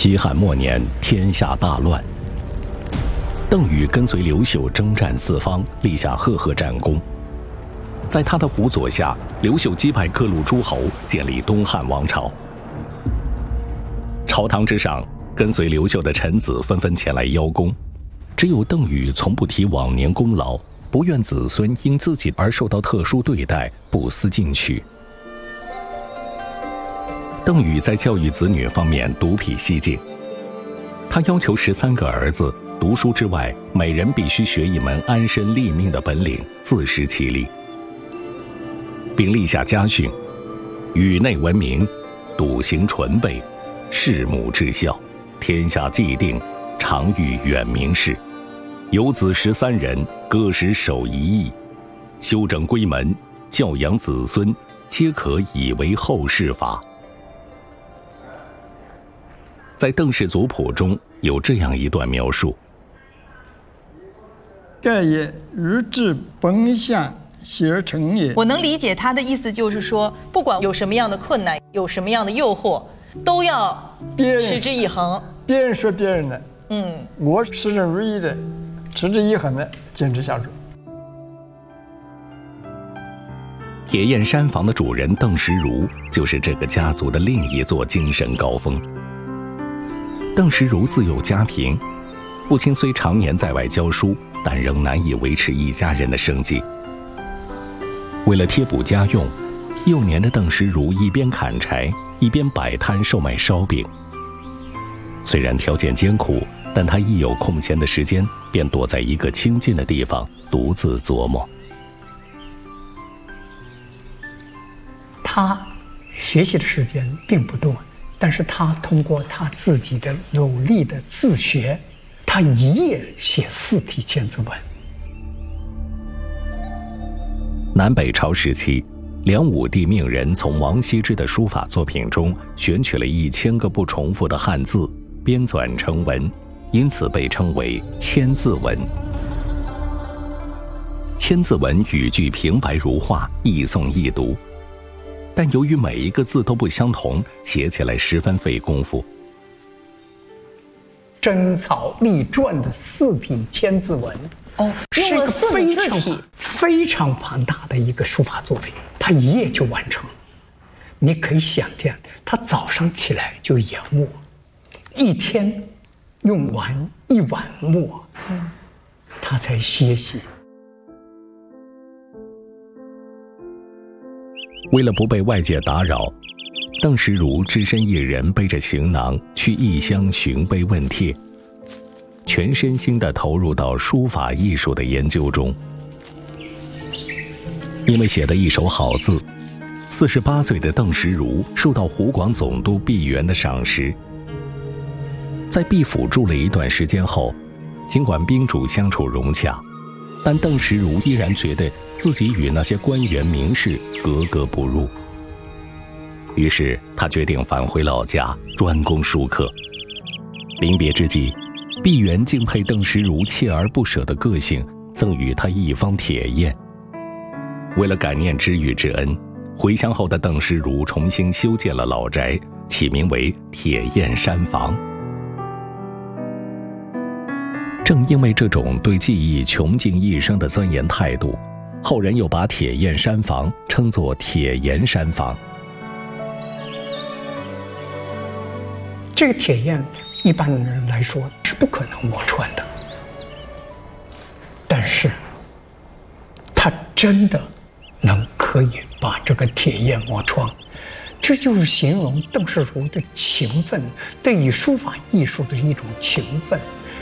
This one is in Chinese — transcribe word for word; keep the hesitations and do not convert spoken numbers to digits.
西汉末年，天下大乱。邓禹跟随刘秀征战四方，立下赫赫战功。在他的辅佐下，刘秀击败各路诸侯，建立东汉王朝。朝堂之上，跟随刘秀的臣子纷纷前来邀功，只有邓禹从不提往年功劳，不愿子孙因自己而受到特殊对待，不思进取。邓禹在教育子女方面独辟蹊径，他要求十三个儿子读书之外，每人必须学一门安身立命的本领，自食其力，并立下家训：宇内闻名，笃行纯备，事母至孝，天下既定，常欲远名士。有子十三人，各使守一役，修整归门，教养子孙，皆可以为后世法。在邓氏族谱中有这样一段描述： 盖也如至本相，喜而成也。 我能理解他的意思，就是说，不管有什么样的困难，有什么样的诱惑，都要持之以恒。 别人说别人的， 嗯， 我始终如一的，持之以恒的坚持下去。 铁砚山房的主人邓石如，就是这个家族的另一座精神高峰。邓石如自幼家贫，父亲虽常年在外教书，但仍难以维持一家人的生计。为了贴补家用，幼年的邓石如一边砍柴，一边摆摊售卖烧饼。虽然条件艰苦，但他一有空闲的时间，便躲在一个清静的地方，独自琢磨。 他学习的时间并不多，但是他通过他自己的努力的自学，他一夜写四体千字文。 南北朝时期，梁武帝命人从王羲之的书法作品中选取了一千个不重复的汉字，编纂成文，因此被称为千字文。千字文语句平白如画，易诵易读，但由于每一个字都不相同，写起来十分费功夫。 真草隶篆的四体千字文， 哦，用了四个字体， 非常庞大的一个书法作品，他一夜就完成。你可以想见，他早上起来就研墨，一天用完一碗墨，嗯，他才歇息。 为了不被外界打扰，邓石如只身一人背着行囊去异乡寻碑问帖，全身心地投入到书法艺术的研究中。因为写的一手好字，四十八岁的邓石如受到湖广总督毕沅的赏识。在毕府住了一段时间后，尽管宾主相处融洽，但邓石如依然觉得自己与那些官员名士格格不入。于是他决定返回老家，专攻书课。临别之际，毕沅敬佩邓石如锲而不舍的个性，赠予他一方铁砚。为了感念知遇之恩，回乡后的邓石如重新修建了老宅，起名为铁砚山房。正因为这种对技艺穷尽一生的钻研态度，后人又把铁砚山房称作铁岩山房。 这个铁砚一般人来说是不可能磨穿的，但是他真的能可以把这个铁砚磨穿，这就是形容邓石如的勤奋，对于书法艺术的一种勤奋。